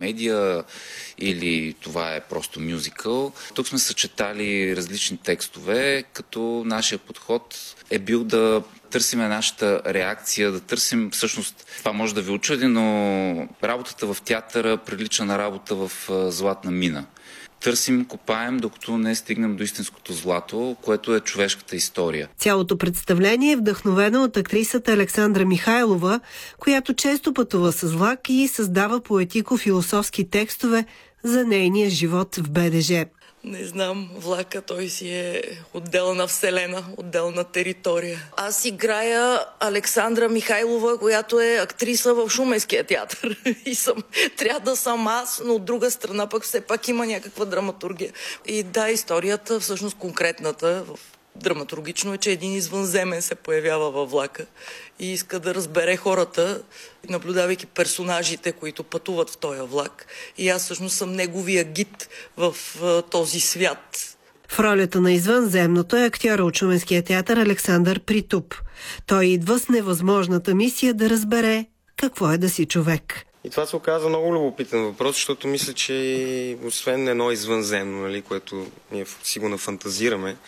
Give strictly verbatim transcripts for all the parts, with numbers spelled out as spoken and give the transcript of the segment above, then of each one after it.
комедия или това е просто мюзикъл. Тук сме съчетали различни текстове, като нашия подход е бил да търсим нашата реакция, да търсим всъщност, това може да ви очуди, но работата в театъра прилича на работа в златна мина. Търсим, копаем, докато не стигнем до истинското злато, което е човешката история. Цялото представление е вдъхновено от актрисата Александра Михайлова, която често пътува с влак и създава поетико-философски текстове за нейния живот в БДЖ. Не знам, влака той си е отделна вселена, отделна територия. Аз играя Александра Михайлова, която е актриса в Шуменския театър. И съм, трябва да съм аз, но от друга страна пък все пак има някаква драматургия. И да, историята, всъщност конкретната, драматургично е, че един извънземен се появява във влака и иска да разбере хората, наблюдавайки персонажите, които пътуват в този влак. И аз всъщност съм неговия гид в този свят. В ролята на извънземното е актьора от Шуменския театър Александър Притуп. Той идва с невъзможната мисия да разбере какво е да си човек. И това се оказа много любопитен въпрос, защото мисля, че освен едно извънземно, нали, което ние си го нафантазираме,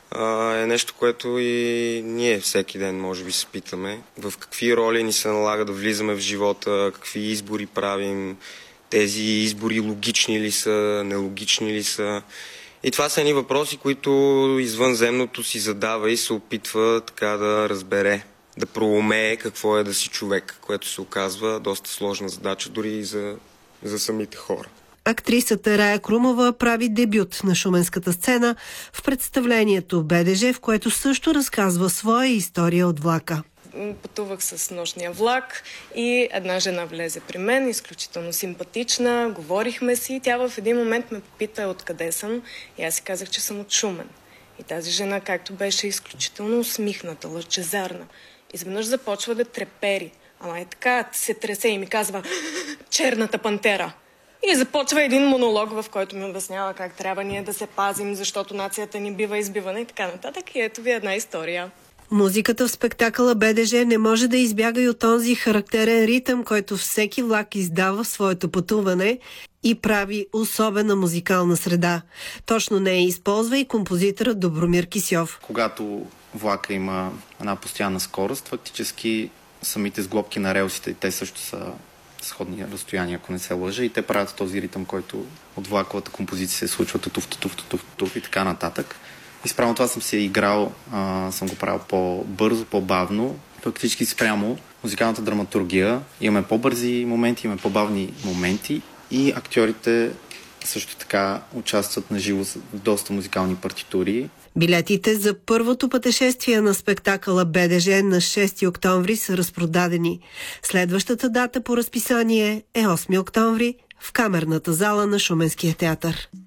е нещо, което и ние всеки ден може би се питаме. В какви роли ни се налага да влизаме в живота, какви избори правим, тези избори логични ли са, нелогични ли са. И това са едни въпроси, които извънземното си задава и се опитва така да разбере, да проумее какво е да си човек, което се оказва доста сложна задача дори и за, за самите хора. Актрисата Рая Крумова прави дебют на шуменската сцена в представлението БДЖ, в което също разказва своя история от влака. Пътувах с нощния влак и една жена влезе при мен, изключително симпатична, говорихме си и тя в един момент ме попита откъде съм и аз си казах, че съм от Шумен. И тази жена, както беше изключително усмихната, лъчезарна, изведнъж започва да трепери. Ама е така, се тресе и ми казва "Черната пантера". И започва един монолог, в който ми обяснява как трябва ние да се пазим, защото нацията ни бива избивана и така нататък. И ето ви една история. Музиката в спектакъла БДЖ не може да избяга и от този характерен ритъм, който всеки влак издава в своето пътуване и прави особена музикална среда. Точно нея използва и композиторът Добромир Кисьов. Когато влака има една постоянна скорост, фактически самите сглобки на релсите, те също са сходни разстояния, ако не се лъжа, и те правят този ритъм, който от влаковата композиция се случва туф, туф, туф, туф и така нататък. И спрямо това съм си играл, а, съм го правил по-бързо, по-бавно. Фактически спрямо музикалната драматургия имаме по-бързи моменти, имаме по-бавни моменти и актьорите също така участват на живо в доста музикални партитури. Билетите за първото пътешествие на спектакъла БДЖ на шести октомври са разпродадени. Следващата дата по разписание е осми октомври в камерната зала на Шуменския театър.